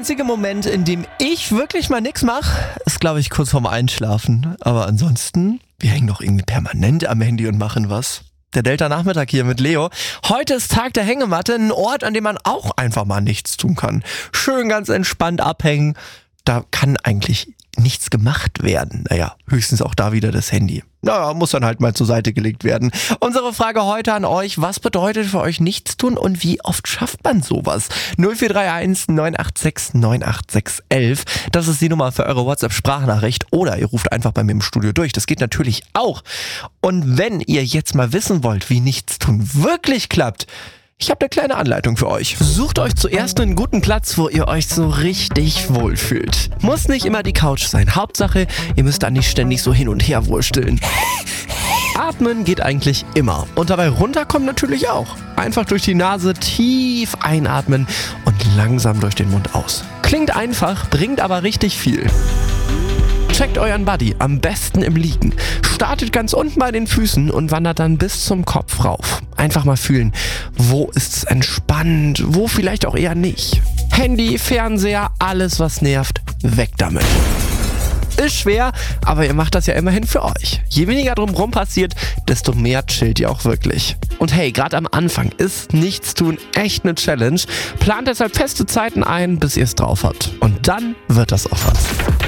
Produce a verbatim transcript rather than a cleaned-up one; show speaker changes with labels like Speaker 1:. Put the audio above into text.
Speaker 1: einzige Moment, in dem ich wirklich mal nichts mache, ist, glaube ich, kurz vorm Einschlafen. Aber ansonsten, wir hängen doch irgendwie permanent am Handy und machen was. Der Delta-Nachmittag hier mit Leo. Heute ist Tag der Hängematte, ein Ort, an dem man auch einfach mal nichts tun kann. Schön ganz entspannt abhängen. Da kann eigentlich nichts gemacht werden. Naja, höchstens auch da wieder das Handy. Naja, muss dann halt mal zur Seite gelegt werden. Unsere Frage heute an euch: Was bedeutet für euch nichts tun und wie oft schafft man sowas? null vier drei eins neun acht sechs neun acht sechs eins. Das ist die Nummer für eure WhatsApp-Sprachnachricht. Oder ihr ruft einfach bei mir im Studio durch. Das geht natürlich auch. Und wenn ihr jetzt mal wissen wollt, wie nichts tun wirklich klappt, ich habe eine kleine Anleitung für euch. Sucht euch zuerst einen guten Platz, wo ihr euch so richtig wohlfühlt. Muss nicht immer die Couch sein. Hauptsache, ihr müsst da nicht ständig so hin und her wursteln. Atmen geht eigentlich immer. Und dabei runterkommen natürlich auch. Einfach durch die Nase tief einatmen und langsam durch den Mund aus. Klingt einfach, bringt aber richtig viel. Checkt euren Buddy, am besten im Liegen. Startet ganz unten bei den Füßen und wandert dann bis zum Kopf rauf. Einfach mal fühlen, wo ist es entspannt, wo vielleicht auch eher nicht. Handy, Fernseher, alles was nervt, weg damit. Ist schwer, aber ihr macht das ja immerhin für euch. Je weniger drumherum passiert, desto mehr chillt ihr auch wirklich. Und hey, gerade am Anfang ist Nichtstun echt eine Challenge. Plant deshalb feste Zeiten ein, bis ihr es drauf habt. Und dann wird das auch was.